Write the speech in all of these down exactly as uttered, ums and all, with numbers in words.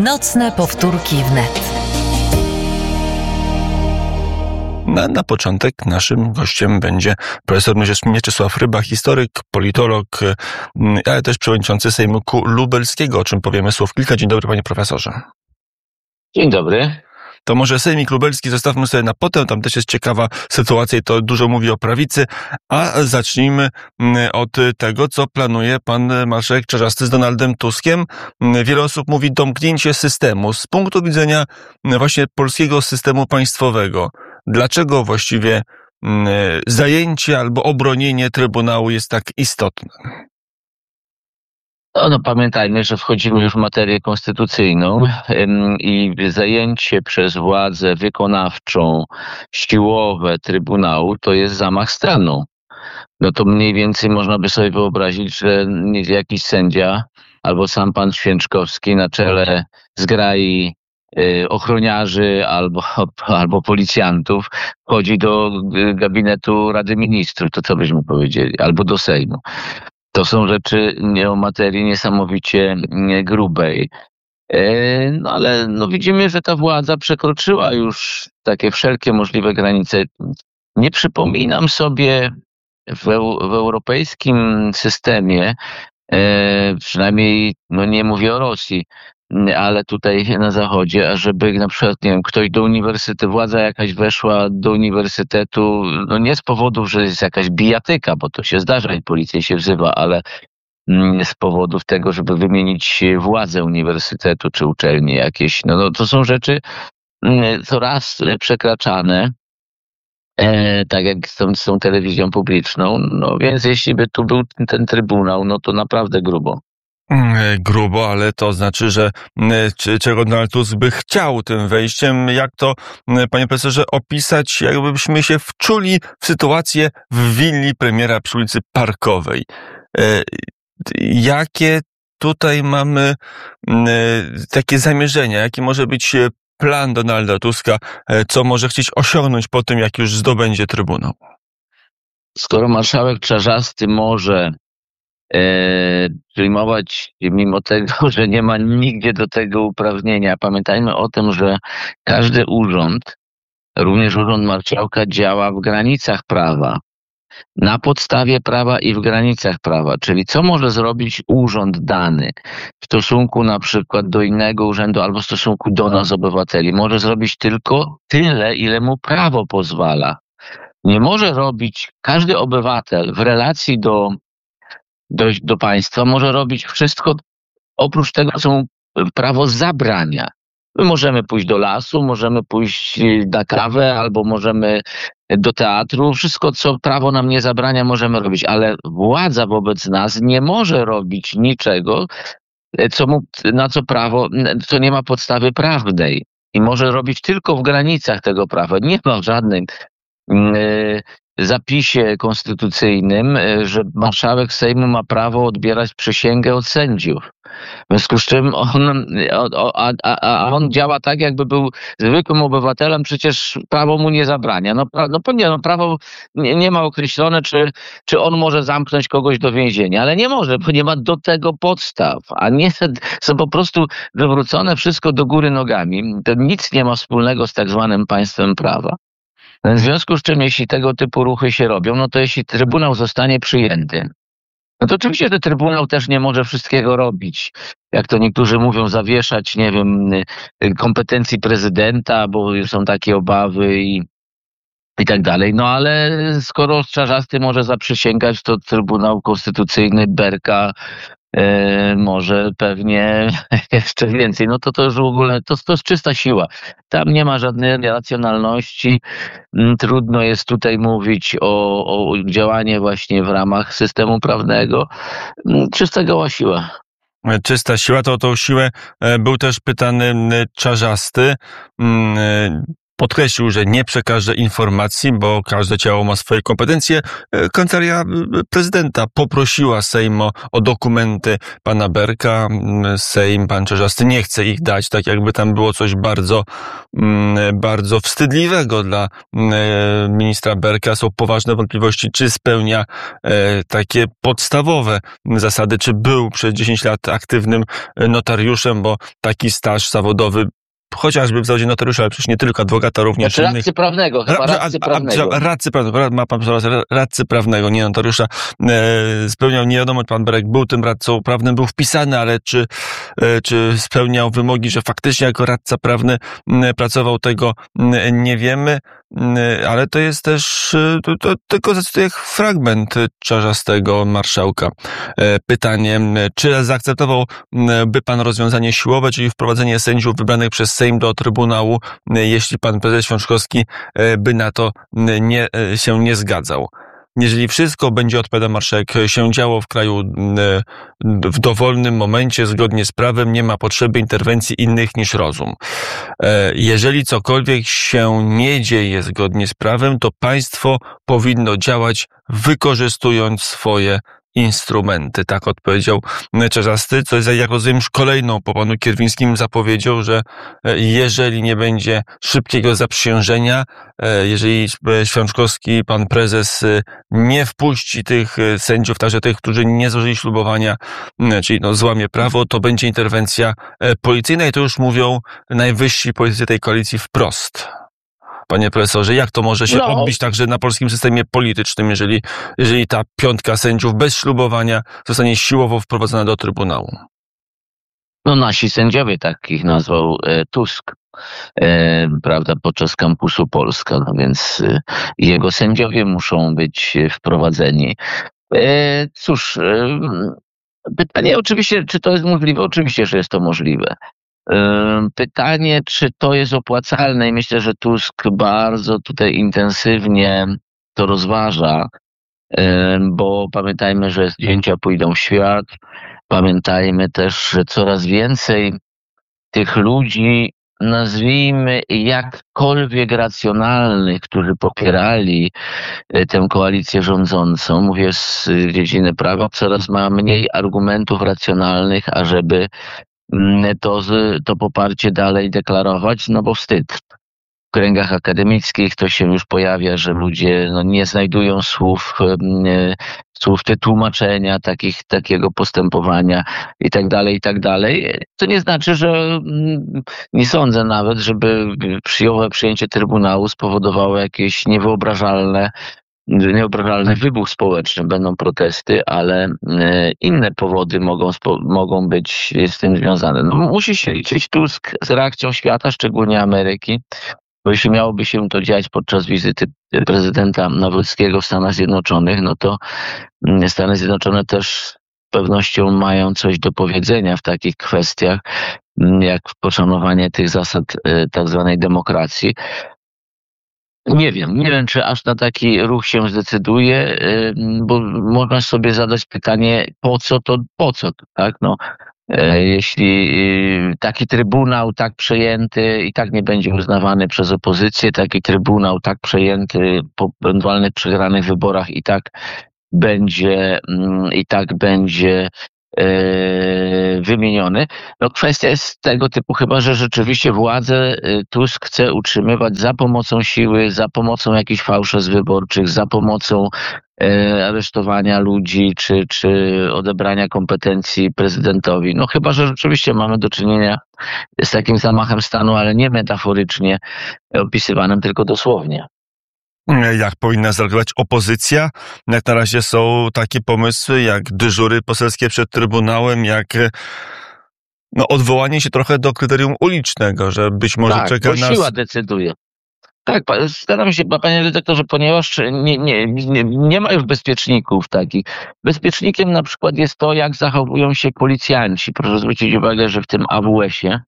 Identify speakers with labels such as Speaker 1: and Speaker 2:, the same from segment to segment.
Speaker 1: Nocne powtórki wnet.
Speaker 2: Na, na początek naszym gościem będzie profesor Mieczysław Ryba, historyk, politolog, ale też przewodniczący Sejmiku Lubelskiego, o czym powiemy słów kilka. Dzień dobry, panie profesorze.
Speaker 3: Dzień dobry.
Speaker 2: To może Sejmik Lubelski zostawmy sobie na potem, tam też jest ciekawa sytuacja i to dużo mówi o prawicy, a zacznijmy od tego, co planuje pan marszałek Czarzasty z Donaldem Tuskiem. Wiele osób mówi domknięcie systemu. Z punktu widzenia właśnie polskiego systemu państwowego, dlaczego właściwie zajęcie albo obronienie Trybunału jest tak istotne?
Speaker 3: No, no pamiętajmy, że wchodzimy już w materię konstytucyjną i zajęcie przez władzę wykonawczą siłowe Trybunału to jest zamach stanu. No to mniej więcej można by sobie wyobrazić, że jakiś sędzia albo sam pan Święczkowski na czele zgrai ochroniarzy albo, albo policjantów wchodzi do gabinetu Rady Ministrów, to co byśmy powiedzieli, albo do Sejmu. To są rzeczy o materii niesamowicie grubej. No ale no widzimy, że ta władza przekroczyła już takie wszelkie możliwe granice. Nie przypominam sobie w, w europejskim systemie, przynajmniej no nie mówię o Rosji, ale tutaj na Zachodzie, ażeby na przykład, nie wiem, ktoś do uniwersytetu, władza jakaś weszła do uniwersytetu, no nie z powodów, że jest jakaś bijatyka, bo to się zdarza i policja się wzywa, ale z powodów tego, żeby wymienić władzę uniwersytetu czy uczelni jakieś. No, no to są rzeczy coraz przekraczane, e, tak jak z tą, z tą telewizją publiczną. No więc jeśli by tu był ten trybunał, no to naprawdę grubo.
Speaker 2: Grubo, ale to znaczy, że czy, czego Donald Tusk by chciał tym wejściem, jak to, panie profesorze, opisać, jakbyśmy się wczuli w sytuację w willi premiera przy ulicy Parkowej. Jakie tutaj mamy takie zamierzenia, jaki może być plan Donalda Tuska, co może chcieć osiągnąć po tym, jak już zdobędzie Trybunał?
Speaker 3: Skoro marszałek Czarzasty może E, przyjmować, mimo tego, że nie ma nigdzie do tego uprawnienia. Pamiętajmy o tym, że każdy urząd, również urząd marszałka, działa w granicach prawa. Na podstawie prawa i w granicach prawa. Czyli co może zrobić urząd dany w stosunku na przykład do innego urzędu albo w stosunku do nas, obywateli? Może zrobić tylko tyle, ile mu prawo pozwala. Nie może robić każdy obywatel w relacji do Do, do państwa może robić wszystko oprócz tego, co mu prawo zabrania. My możemy pójść do lasu, możemy pójść na kawę albo możemy do teatru. Wszystko, co prawo nam nie zabrania, możemy robić, ale władza wobec nas nie może robić niczego, co mu, na co prawo, co nie ma podstawy prawnej i może robić tylko w granicach tego prawa. Nie ma żadnej yy, zapisie konstytucyjnym, że marszałek Sejmu ma prawo odbierać przysięgę od sędziów. W związku z czym on, a, a, a on działa tak, jakby był zwykłym obywatelem, przecież prawo mu nie zabrania. No, pra, no, nie, no prawo nie, nie ma określone, czy, czy on może zamknąć kogoś do więzienia, ale nie może, bo nie ma do tego podstaw, a nie są po prostu wywrócone wszystko do góry nogami. To nic nie ma wspólnego z tak zwanym państwem prawa. W związku z czym, jeśli tego typu ruchy się robią, no to jeśli Trybunał zostanie przyjęty, no to oczywiście ten Trybunał też nie może wszystkiego robić. Jak to niektórzy mówią, zawieszać, nie wiem, kompetencji prezydenta, bo są takie obawy i, i tak dalej. No ale skoro Czarzasty może zaprzysięgać, to Trybunał Konstytucyjny berka Yy, może pewnie jeszcze więcej. No to to już w ogóle, to, to jest czysta siła. Tam nie ma żadnej racjonalności. Trudno jest tutaj mówić o, o działaniu właśnie w ramach systemu prawnego. Czysta goła siła.
Speaker 2: Czysta siła, to o tą siłę był też pytany Czarzasty. podkreślił, że nie przekaże informacji, bo każde ciało ma swoje kompetencje. Kancelaria prezydenta poprosiła Sejm o, o dokumenty pana Berka. Sejm, pan Czarzasty nie chce ich dać, tak jakby tam było coś bardzo, bardzo wstydliwego dla ministra Berka. Są poważne wątpliwości, czy spełnia takie podstawowe zasady, czy był przez dziesięć lat aktywnym notariuszem, bo taki staż zawodowy, chociażby w zawodzie notariusza, ale przecież nie tylko, adwokata również
Speaker 3: znaczy,
Speaker 2: innych.
Speaker 3: radcy prawnego, chyba
Speaker 2: Ra,
Speaker 3: radcy
Speaker 2: a, a,
Speaker 3: prawnego.
Speaker 2: a, radcy prawnego, ma pan radcy prawnego, nie notariusza. E, spełniał, nie wiadomo, pan Berek był tym radcą prawnym, był wpisany, ale czy, e, czy spełniał wymogi, że faktycznie jako radca prawny m, pracował, tego m, nie wiemy, m, ale to jest też, to, to tylko zacytuję fragment Czarzastego marszałka. E, pytanie, czy zaakceptowałby pan rozwiązanie siłowe, czyli wprowadzenie sędziów wybranych przez Sejm do Trybunału, jeśli pan prezes Święczkowski by na to nie, się nie zgadzał? Jeżeli wszystko będzie, odpowiada marszałek, się działo w kraju w dowolnym momencie, zgodnie z prawem, nie ma potrzeby interwencji innych niż rozum. Jeżeli cokolwiek się nie dzieje zgodnie z prawem, to państwo powinno działać, wykorzystując swoje instrumenty. Tak odpowiedział Czarzasty, co jest, jak rozumiem, już kolejną po panu Kierwińskim zapowiedzią, że jeżeli nie będzie szybkiego zaprzysiężenia, jeżeli Święczkowski, pan prezes, nie wpuści tych sędziów, także tych, którzy nie złożyli ślubowania, czyli no, złamie prawo, to będzie interwencja policyjna i to już mówią najwyżsi politycy tej koalicji wprost. Panie profesorze, jak to może się
Speaker 3: no.
Speaker 2: odbić także na polskim systemie politycznym, jeżeli, jeżeli ta piątka sędziów bez ślubowania zostanie siłowo wprowadzona do Trybunału?
Speaker 3: No nasi sędziowie, tak ich nazwał e, Tusk, e, prawda, podczas kampusu Polska, no więc e, jego sędziowie muszą być wprowadzeni. E, cóż, e, pytanie oczywiście, czy to jest możliwe? Oczywiście, że jest to możliwe. Pytanie, czy to jest opłacalne i myślę, że Tusk bardzo tutaj intensywnie to rozważa, bo pamiętajmy, że zdjęcia pójdą w świat. Pamiętajmy też, że coraz więcej tych ludzi, nazwijmy jakkolwiek racjonalnych, którzy popierali tę koalicję rządzącą, mówię z dziedziny prawa, coraz ma mniej argumentów racjonalnych, ażeby to, to poparcie dalej deklarować, no bo wstyd. W kręgach akademickich to się już pojawia, że ludzie no, nie znajdują słów, nie, słów te tłumaczenia takich, takiego postępowania i tak dalej, i tak dalej. To nie znaczy, że nie sądzę nawet, żeby przyjęło przyjęcie Trybunału spowodowało jakieś niewyobrażalne Niewyobrażalny wybuch społeczny, będą protesty, ale inne powody mogą, mogą być z tym związane. No, musi się liczyć Tusk z reakcją świata, szczególnie Ameryki, bo jeśli miałoby się to dziać podczas wizyty prezydenta Nawrockiego w Stanach Zjednoczonych, no to Stany Zjednoczone też z pewnością mają coś do powiedzenia w takich kwestiach, jak poszanowanie tych zasad tak zwanej demokracji. Nie wiem, nie wiem, czy aż na taki ruch się zdecyduje, bo można sobie zadać pytanie, po co to, po co to, tak? No, jeśli taki trybunał tak przejęty i tak nie będzie uznawany przez opozycję, taki trybunał tak przejęty po ewentualnych przegranych wyborach i tak będzie, i tak będzie wymieniony. No kwestia jest tego typu chyba, że rzeczywiście władzę Tusk chce utrzymywać za pomocą siły, za pomocą jakichś fałszerstw wyborczych, za pomocą aresztowania ludzi, czy, czy odebrania kompetencji prezydentowi. No chyba, że rzeczywiście mamy do czynienia z takim zamachem stanu, ale nie metaforycznie opisywanym, tylko dosłownie.
Speaker 2: Jak powinna zareagować opozycja? Jak na razie są takie pomysły jak dyżury poselskie przed Trybunałem, jak no, odwołanie się trochę do kryterium ulicznego, że być może
Speaker 3: tak,
Speaker 2: czeka
Speaker 3: bo
Speaker 2: nas...
Speaker 3: siła decyduje. Tak, staram się, panie redaktorze, ponieważ nie, nie, nie, nie ma już bezpieczników takich. Bezpiecznikiem na przykład jest to, jak zachowują się policjanci. Proszę zwrócić uwagę, że w tym A W S-ie,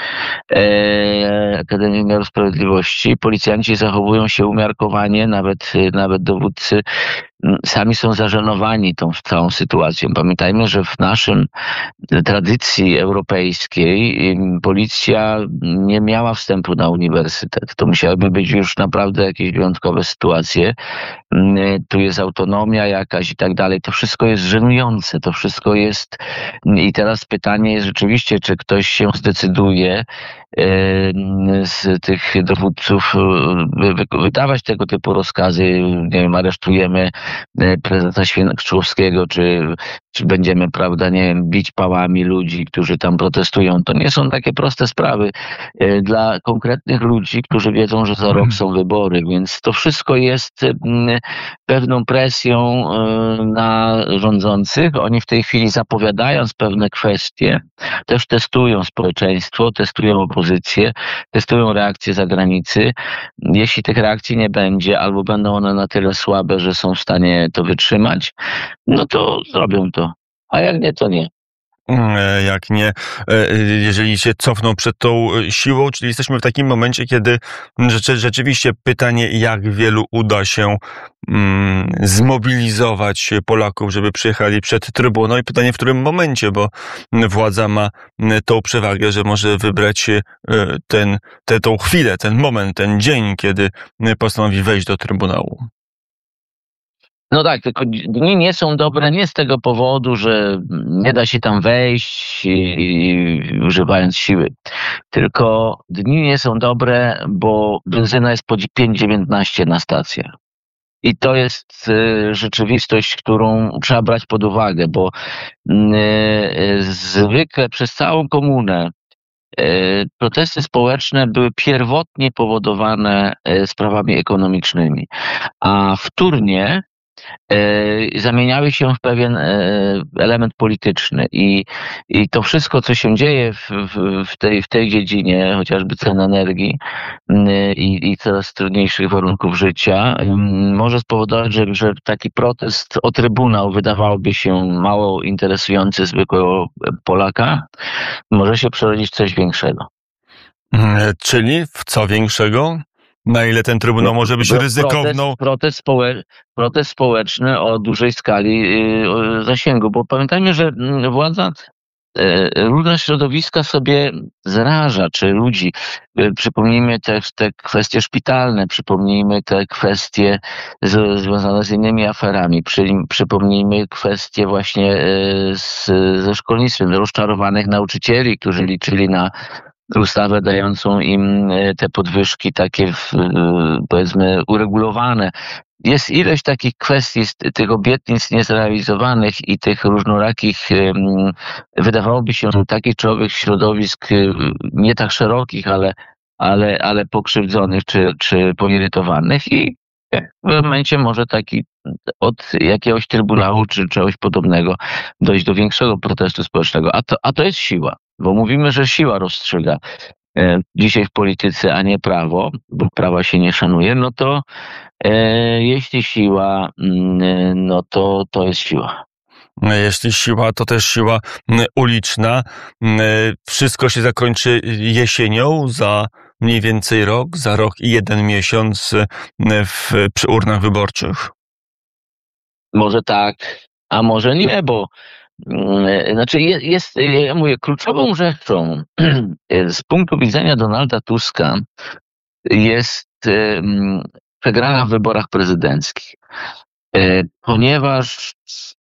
Speaker 3: e, Akademii Wymiaru Sprawiedliwości, policjanci zachowują się umiarkowanie, nawet, nawet dowódcy sami są zażenowani tą całą sytuacją. Pamiętajmy, że w naszym tradycji europejskiej policja nie miała wstępu na uniwersytet. To musiałyby być już naprawdę jakieś wyjątkowe sytuacje. Tu jest autonomia jakaś i tak dalej. To wszystko jest żenujące. To wszystko jest... I teraz pytanie jest rzeczywiście, czy ktoś się zdecyduje z tych dowódców wydawać tego typu rozkazy. Nie wiem, aresztujemy prezesa Święczkowskiego, czy, czy będziemy, prawda, nie wiem, bić pałami ludzi, którzy tam protestują. To nie są takie proste sprawy dla konkretnych ludzi, którzy wiedzą, że za rok są wybory, więc to wszystko jest pewną presją na rządzących. Oni w tej chwili, zapowiadając pewne kwestie, też testują społeczeństwo, testują opozycję, testują reakcje zagranicy. Jeśli tych reakcji nie będzie, albo będą one na tyle słabe, że są w stanie to wytrzymać, no to zrobią to. A jak nie, to nie.
Speaker 2: Jak nie, jeżeli się cofną przed tą siłą, czyli jesteśmy w takim momencie, kiedy rzeczywiście pytanie, jak wielu uda się mm, zmobilizować Polaków, żeby przyjechali przed Trybunał, i pytanie, w którym momencie, bo władza ma tą przewagę, że może wybrać ten, tę tą chwilę, ten moment, ten dzień, kiedy postanowi wejść do Trybunału.
Speaker 3: No tak, tylko dni nie są dobre nie z tego powodu, że nie da się tam wejść i, i używając siły. Tylko dni nie są dobre, bo benzyna jest po pięć dziewiętnaście na stacjach. I to jest y, rzeczywistość, którą trzeba brać pod uwagę, bo y, y, zwykle przez całą komunę y, protesty społeczne były pierwotnie powodowane y, sprawami ekonomicznymi, a wtórnie zamieniały się w pewien element polityczny i, i to wszystko, co się dzieje w, w, w, tej, w tej dziedzinie, chociażby cen energii i, i coraz trudniejszych warunków życia, może spowodować, że, że taki protest o Trybunał, wydawałoby się mało interesujący zwykłego Polaka, może się przerodzić w coś większego.
Speaker 2: Czyli w co większego? Na ile ten Trybunał może być ryzykowną?
Speaker 3: Protest, protest, społe, protest społeczny o dużej skali yy, zasięgu, bo pamiętajmy, że władza yy, różne środowiska sobie zraża, czy ludzi. Yy, przypomnijmy te, te kwestie szpitalne, przypomnijmy te kwestie z, związane z innymi aferami, przy, przypomnijmy kwestie właśnie yy, z, ze szkolnictwem, rozczarowanych nauczycieli, którzy liczyli na ustawę dającą im te podwyżki takie, powiedzmy, uregulowane. Jest ileś takich kwestii, tych obietnic niezrealizowanych i tych różnorakich, wydawałoby się, takich czołowych środowisk, nie tak szerokich, ale, ale, ale pokrzywdzonych czy, czy poirytowanych, i w pewnym momencie może taki od jakiegoś trybunału czy czegoś podobnego dojść do większego protestu społecznego. A to, a to jest siła. Bo mówimy, że siła rozstrzyga e, dzisiaj w polityce, a nie prawo, bo prawa się nie szanuje, no to e, jeśli siła, mm, no to to jest siła.
Speaker 2: Jeśli siła, to też siła uliczna. Wszystko się zakończy jesienią, za mniej więcej rok, za rok i jeden miesiąc w, przy urnach wyborczych.
Speaker 3: Może tak, a może nie, bo Znaczy jest, jest, ja mówię, kluczową rzeczą z punktu widzenia Donalda Tuska jest przegrana w wyborach prezydenckich, ponieważ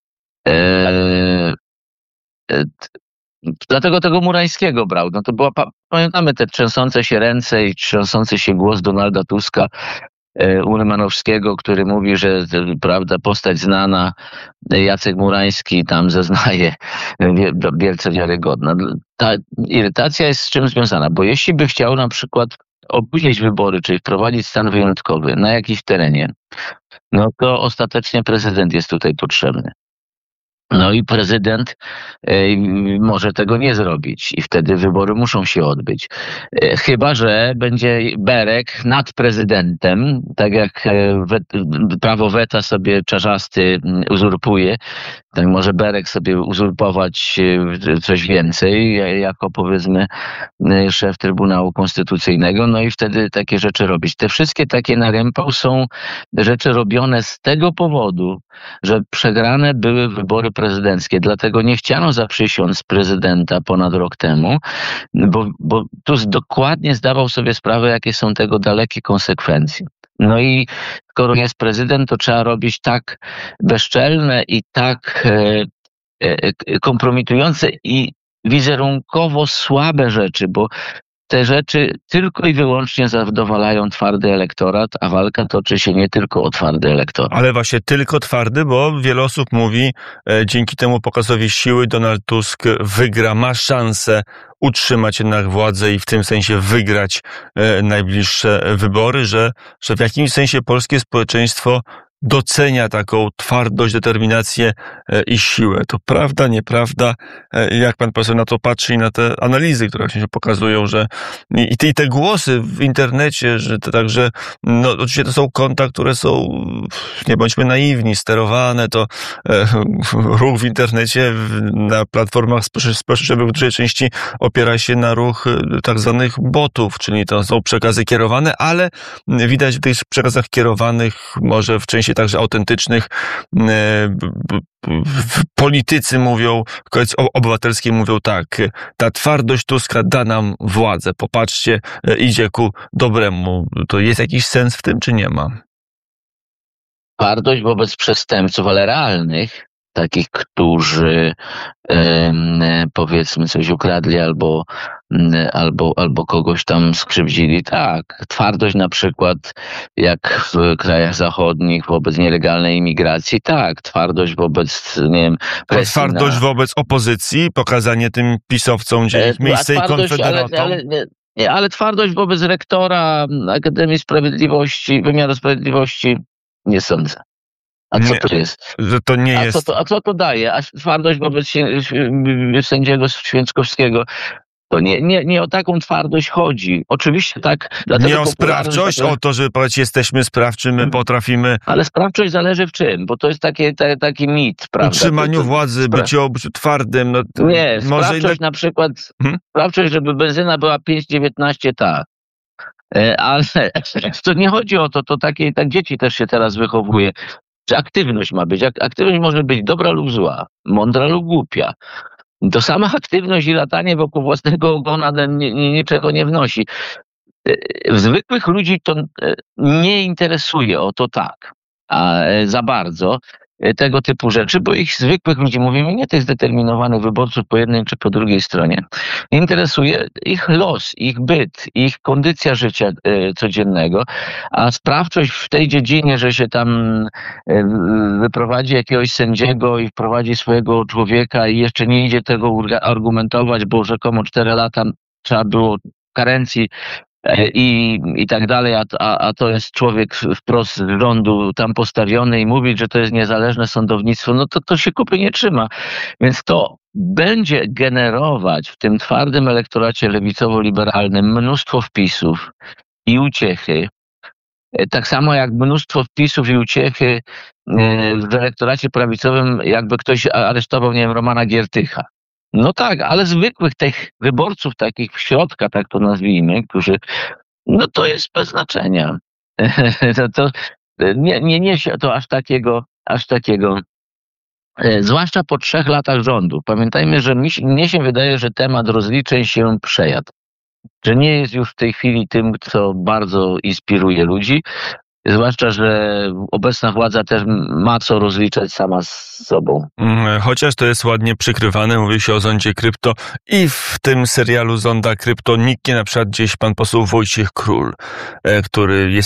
Speaker 3: dlatego tego Murańskiego brał. No to była, pamiętamy te trzęsące się ręce i trzęsący się głos Donalda Tuska, Ulemanowskiego, który mówi, że, prawda, postać znana, Jacek Murański tam zeznaje, wielce wiarygodna. Ta irytacja jest z czym związana? Bo jeśli by chciał na przykład opóźnić wybory, czyli wprowadzić stan wyjątkowy na jakimś terenie, no to ostatecznie prezydent jest tutaj potrzebny. No i prezydent y, może tego nie zrobić i wtedy wybory muszą się odbyć. Y, chyba że będzie berek nad prezydentem, tak jak we, prawo weta sobie Czarzasty uzurpuje, Tak może Berek sobie uzurpować coś więcej, jako powiedzmy szef Trybunału Konstytucyjnego, no i wtedy takie rzeczy robić. Te wszystkie takie na rympał są rzeczy robione z tego powodu, że przegrane były wybory prezydenckie. Dlatego nie chciano zaprzysiąc prezydenta ponad rok temu, bo, bo Tusk dokładnie zdawał sobie sprawę, jakie są tego dalekie konsekwencje. No i skoro jest prezydent, to trzeba robić tak bezczelne i tak e, e, kompromitujące i wizerunkowo słabe rzeczy, bo te rzeczy tylko i wyłącznie zadowalają twardy elektorat, a walka toczy się nie tylko o twardy elektorat.
Speaker 2: Ale właśnie tylko twardy, bo wiele osób mówi, e, dzięki temu pokazowi siły Donald Tusk wygra, ma szansę utrzymać jednak władzę i w tym sensie wygrać e, najbliższe wybory, że, że w jakimś sensie polskie społeczeństwo docenia taką twardość, determinację i siłę. To prawda, nieprawda? Jak pan poseł na to patrzy i na te analizy, które się pokazują, że i te, i te głosy w internecie, że to także, no oczywiście to są konta, które są, nie bądźmy naiwni, sterowane, to e, ruch w internecie na platformach społecznościowych w dużej części opiera się na ruch tak zwanych botów, czyli to są przekazy kierowane, ale widać w tych przekazach kierowanych, może w części także autentycznych, politycy mówią, Koalicji Obywatelskiej mówią tak, ta twardość Tuska da nam władzę, popatrzcie, idzie ku dobremu. To jest jakiś sens w tym, czy nie ma?
Speaker 3: Twardość wobec przestępców, ale realnych, takich, którzy e, powiedzmy coś ukradli albo, albo, albo kogoś tam skrzywdzili. Tak, twardość na przykład jak w krajach zachodnich wobec nielegalnej imigracji. Tak, twardość wobec, nie wiem, presji
Speaker 2: twardość
Speaker 3: na...
Speaker 2: wobec opozycji, pokazanie tym pisowcom, gdzie ich miejsce i konfederatom.
Speaker 3: Ale, ale, nie, ale twardość wobec rektora Akademii Sprawiedliwości, Wymiaru Sprawiedliwości nie sądzę. A co
Speaker 2: nie,
Speaker 3: to jest?
Speaker 2: Że to nie
Speaker 3: a,
Speaker 2: jest...
Speaker 3: co to, a co to daje? A twardość wobec sędziego Święczkowskiego? To nie, nie, nie o taką twardość chodzi. Oczywiście tak.
Speaker 2: Nie o sprawczość, tak, o to, że powiedzmy, jesteśmy sprawczy, my potrafimy...
Speaker 3: Ale sprawczość zależy w czym? Bo to jest takie, te, taki mit, prawda?
Speaker 2: Utrzymaniu
Speaker 3: to, to,
Speaker 2: władzy, spra- byciu, byciu twardym. No,
Speaker 3: nie,
Speaker 2: może
Speaker 3: sprawczość
Speaker 2: ile...
Speaker 3: na przykład,
Speaker 2: hmm?
Speaker 3: sprawczość, żeby benzyna była pięć dziewiętnaście, tak. Ale to nie chodzi o to, to takie, tak dzieci też się teraz wychowuje. Że aktywność ma być. Aktywność może być dobra lub zła, mądra lub głupia. To sama aktywność i latanie wokół własnego ogona nie, nie, niczego nie wnosi. Zwykłych ludzi to nie interesuje, o to tak, a za bardzo tego typu rzeczy, bo ich zwykłych ludzi, mówimy nie tych zdeterminowanych wyborców po jednej czy po drugiej stronie, interesuje ich los, ich byt, ich kondycja życia e, codziennego, a sprawczość w tej dziedzinie, że się tam e, wyprowadzi jakiegoś sędziego i wprowadzi swojego człowieka i jeszcze nie idzie tego argumentować, bo rzekomo cztery lata trzeba było karencji i, i tak dalej, a, a, a to jest człowiek wprost z rządu tam postawiony i mówić, że to jest niezależne sądownictwo, no to to się kupy nie trzyma. Więc to będzie generować w tym twardym elektoracie lewicowo-liberalnym mnóstwo wpisów i uciechy. Tak samo jak mnóstwo wpisów i uciechy w elektoracie prawicowym, jakby ktoś aresztował, nie wiem, Romana Giertycha. No tak, ale zwykłych tych wyborców, takich w środka, tak to nazwijmy, którzy, no to jest bez znaczenia. to, to nie, nie niesie to aż takiego, aż takiego, e, zwłaszcza po trzech latach rządu. Pamiętajmy, że mi, mnie się wydaje, że temat rozliczeń się przejadł. Że nie jest już w tej chwili tym, co bardzo inspiruje ludzi. Zwłaszcza, że obecna władza też ma co rozliczać sama z sobą.
Speaker 2: Chociaż to jest ładnie przykrywane, mówi się o zondzie krypto i w tym serialu Zonda Krypto niknie na przykład gdzieś pan poseł Wojciech Król, który jest